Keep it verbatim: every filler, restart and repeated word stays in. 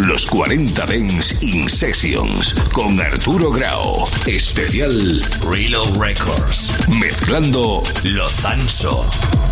Los cuarenta Dance In Sessions con Arturo Grau. Especial Reload Records. Mezclando Lo Zanso.